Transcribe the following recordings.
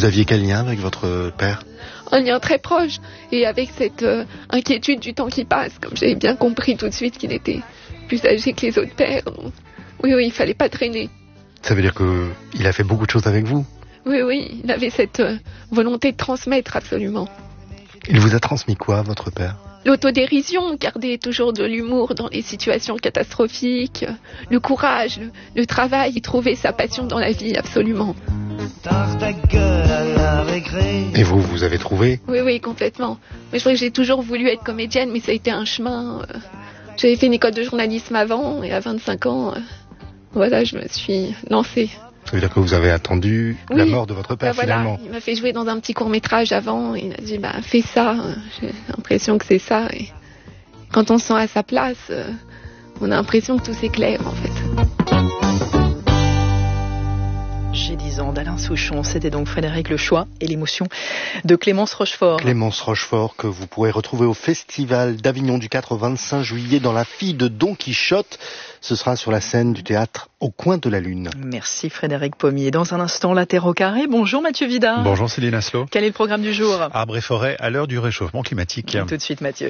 Vous aviez quel lien avec votre père ? Un lien très proche, et avec cette inquiétude du temps qui passe, comme j'avais bien compris tout de suite qu'il était plus âgé que les autres pères. Donc, oui, il fallait pas traîner. Ça veut dire qu'il a fait beaucoup de choses avec vous ? Oui, il avait cette volonté de transmettre absolument. Il vous a transmis quoi, votre père ? L'autodérision, garder toujours de l'humour dans les situations catastrophiques, le courage, le travail, trouver sa passion dans la vie, absolument. Et vous avez trouvé ? Oui, complètement. Mais je crois que j'ai toujours voulu être comédienne, mais ça a été un chemin. J'avais fait une école de journalisme avant, et à 25 ans, je me suis lancée. Ça veut dire que vous avez attendu la mort de votre père, finalement. Il m'a fait jouer dans un petit court-métrage avant, et il a dit, fais ça. J'ai l'impression que c'est ça. Et quand on se sent à sa place, on a l'impression que tout s'éclaire, en fait. J'ai 10 ans d'Alain Souchon, c'était donc Frédéric Le Choix et l'émotion de Clémence Rochefort. Clémence Rochefort que vous pourrez retrouver au Festival d'Avignon du 4 au 25 juillet dans La Fille de Don Quichotte. Ce sera sur la scène du théâtre Au Coin de la Lune. Merci Frédéric Pommier. Dans un instant, la Terre au carré. Bonjour Mathieu Vidard. Bonjour Céline Asselot. Quel est le programme du jour ? Arbres et forêts à l'heure du réchauffement climatique. Tout de suite Mathieu.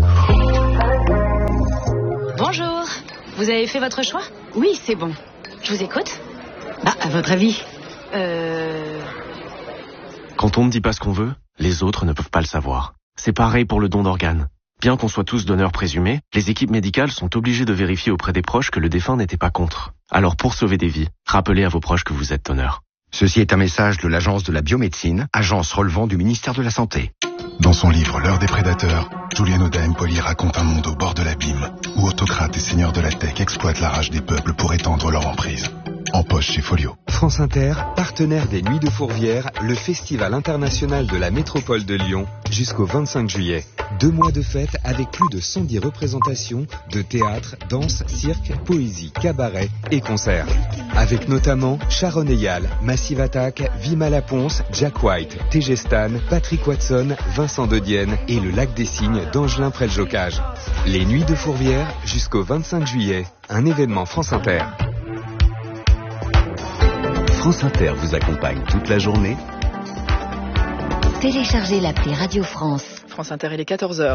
Bonjour. Vous avez fait votre choix ? Oui, c'est bon. Je vous écoute. À votre avis ? Quand on ne dit pas ce qu'on veut, les autres ne peuvent pas le savoir. C'est pareil pour le don d'organes. Bien qu'on soit tous donneurs présumés, les équipes médicales sont obligées de vérifier auprès des proches que le défunt n'était pas contre. Alors pour sauver des vies, rappelez à vos proches que vous êtes donneur. Ceci est un message de l'Agence de la biomédecine, agence relevant du ministère de la Santé. Dans son livre L'heure des prédateurs, Julian Oda Empoli raconte un monde au bord de l'abîme, où autocrates et seigneurs de la tech exploitent la rage des peuples pour étendre leur emprise. En poche chez Folio. France Inter, partenaire des Nuits de Fourvière, le festival international de la métropole de Lyon, jusqu'au 25 juillet. 2 mois de fête avec plus de 110 représentations de théâtre, danse, cirque, poésie, cabaret et concerts. Avec notamment Sharon Eyal, Massive Attack, Vima Laponce, Jack White, TG Stan, Patrick Watson, Vincent De Dienne et le Lac des Cygnes d'Angelin Préljocage. Les Nuits de Fourvière jusqu'au 25 juillet, un événement France Inter. France Inter vous accompagne toute la journée. Téléchargez l'appli Radio France. France Inter, il est 14h.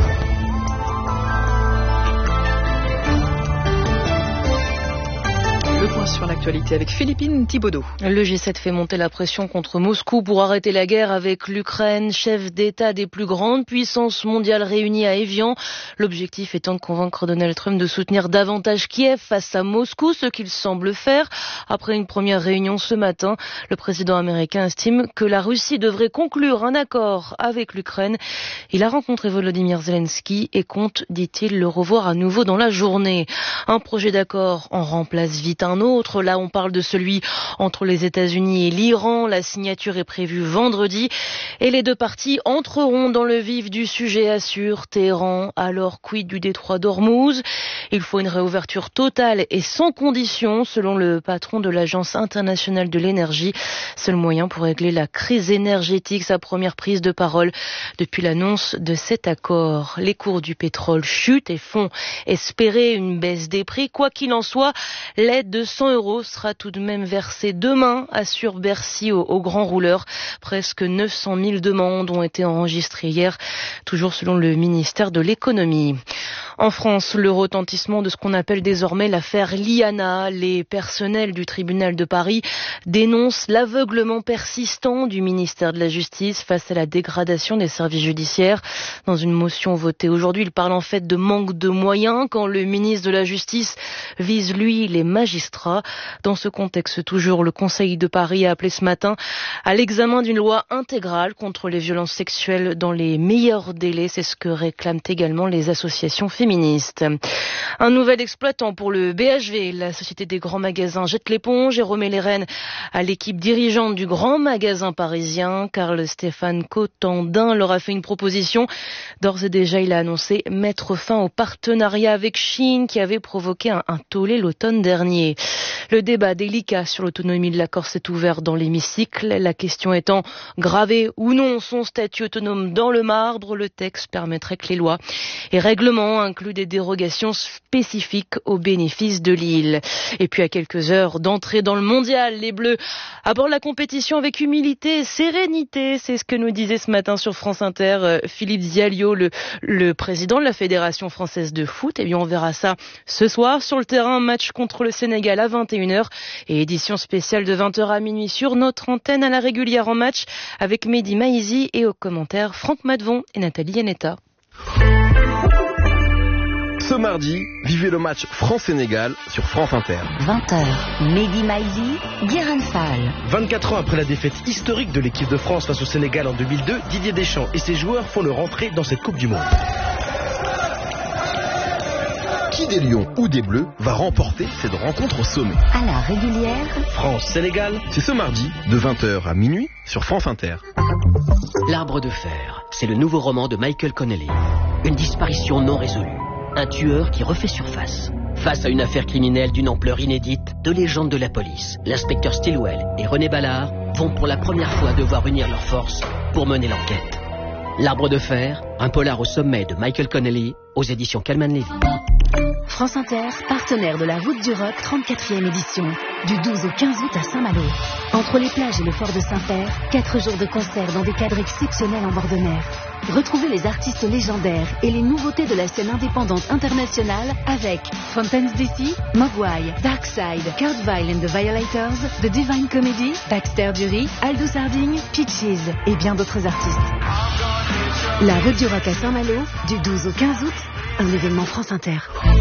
Le point sur l'actualité avec Philippine Thibaudot. Le G7 fait monter la pression contre Moscou pour arrêter la guerre avec l'Ukraine, chef d'État des plus grandes puissances mondiales réunies à Évian. L'objectif étant de convaincre Donald Trump de soutenir davantage Kiev face à Moscou, ce qu'il semble faire. Après une première réunion ce matin, le président américain estime que la Russie devrait conclure un accord avec l'Ukraine. Il a rencontré Volodymyr Zelensky et compte, dit-il, le revoir à nouveau dans la journée. Un projet d'accord en remplace vite un autre. Là, on parle de celui entre les États-Unis et l'Iran. La signature est prévue vendredi et les deux parties entreront dans le vif du sujet, assure Téhéran. Alors, quid du détroit d'Ormuz ? Il faut une réouverture totale et sans condition, selon le patron de l'Agence internationale de l'énergie. Seul moyen pour régler la crise énergétique, sa première prise de parole depuis l'annonce de cet accord. Les cours du pétrole chutent et font espérer une baisse des prix. Quoi qu'il en soit, l'aide de 100 € sera tout de même versée demain, assure Bercy aux grands rouleurs. Presque 900 000 demandes ont été enregistrées hier, toujours selon le ministère de l'économie. En France, le retentissement de ce qu'on appelle désormais l'affaire Liana. Les personnels du tribunal de Paris dénoncent l'aveuglement persistant du ministère de la Justice face à la dégradation des services judiciaires. Dans une motion votée aujourd'hui, il parle en fait de manque de moyens quand le ministre de la Justice vise, lui, les magistrats. Dans ce contexte, toujours, le Conseil de Paris a appelé ce matin à l'examen d'une loi intégrale contre les violences sexuelles dans les meilleurs délais. C'est ce que réclament également les associations féministes. Un nouvel exploitant pour le BHV. La Société des grands magasins jette l'éponge et remet les rênes à l'équipe dirigeante du grand magasin parisien. Carl-Stéphane Cotandin leur a fait une proposition. D'ores et déjà, il a annoncé mettre fin au partenariat avec Chine qui avait provoqué un tollé l'automne dernier. Le débat délicat sur l'autonomie de la Corse est ouvert dans l'hémicycle. La question étant graver ou non son statut autonome dans le marbre. Le texte permettrait que les lois et règlements inclut des dérogations spécifiques au bénéfice de l'île. Et puis à quelques heures d'entrée dans le mondial, les Bleus abordent la compétition avec humilité et sérénité. C'est ce que nous disait ce matin sur France Inter Philippe Diallo, le président de la Fédération française de foot. Et bien on verra ça ce soir sur le terrain, match contre le Sénégal à 21h et édition spéciale de 20h à minuit sur notre antenne à la régulière en match avec Mehdi Maizi et aux commentaires Franck Madvon et Nathalie Yanetta. Ce mardi, vivez le match France-Sénégal sur France Inter. 20h, Mehdi Maizi, Guérin Fall. 24 ans après la défaite historique de l'équipe de France face au Sénégal en 2002, Didier Deschamps et ses joueurs font leur entrée dans cette Coupe du Monde. Qui des Lions ou des Bleus va remporter cette rencontre au sommet? À la régulière, France-Sénégal, c'est ce mardi de 20h à minuit sur France Inter. L'Arbre de fer, c'est le nouveau roman de Michael Connelly. Une disparition non résolue. Un tueur qui refait surface. Face à une affaire criminelle d'une ampleur inédite, deux légendes de la police, l'inspecteur Stilwell et René Ballard, vont pour la première fois devoir unir leurs forces pour mener l'enquête. L'Arbre de fer, un polar au sommet de Michael Connelly, aux éditions Calman Levy. France Inter, partenaire de la Route du Rock 34e édition, du 12 au 15 août à Saint-Malo. Entre les plages et le fort de Saint-Père, 4 jours de concerts dans des cadres exceptionnels en bord de mer. Retrouvez les artistes légendaires et les nouveautés de la scène indépendante internationale avec Fountains DC, Mogwai, Darkside, Kurt Vile and the Violators, The Divine Comedy, Baxter Dury, Aldous Harding, Peaches et bien d'autres artistes. La Route du Rock à Saint-Malo, du 12 au 15 août, un événement France Inter.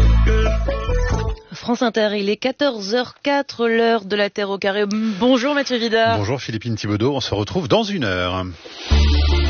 France Inter, il est 14h04, l'heure de la Terre au carré. Bonjour Mathieu Vidard. Bonjour Philippine Thibaudot, on se retrouve dans une heure.